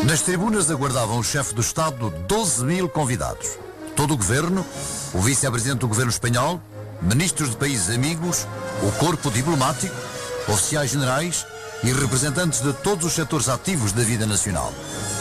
Nas tribunas aguardavam o chefe do Estado 12 mil convidados. Todo o governo, o vice-presidente do governo espanhol, ministros de países amigos, o corpo diplomático, oficiais generais e representantes de todos os setores ativos da vida nacional.